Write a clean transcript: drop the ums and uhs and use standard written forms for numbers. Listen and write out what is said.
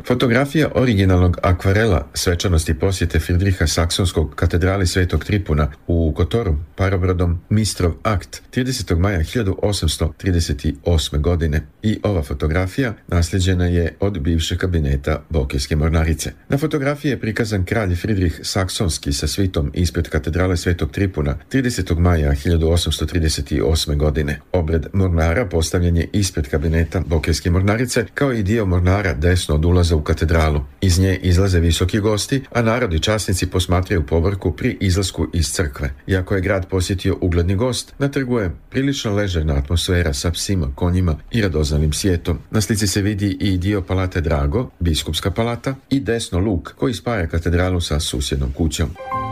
Fotografija originalnog akvarela svečanosti posjete Fridriha Saksonskog katedrali Svetog Tripuna u Kotoru parobrodom Mistrov akt 30. maja 1838. godine i ova fotografija nasljeđena je od bivšeg kabineta Bokejske mornarice. Na fotografiji je prikazan kralj Fridrih Saksonski sa svitom ispred katedrale Svetog Tripuna 30. maja 1838. godine. Obred mornara postavljen je ispred kabineta Bokejske mornarice kao i dio mornara desno od ulaza u katedralu. Iz nje izlaze visoki gosti, a narod i časnici posmatraju povorku pri izlasku iz crkve. Iako je grad posjetio ugledni gost, na trgu je prilično ležerna atmosfera sa psima, konjima i radoznalnim svijetom. Na slici se vidi i dio palate Drago, biskupska palata, i desno luk koji spaja katedralu sa susjednom kućom.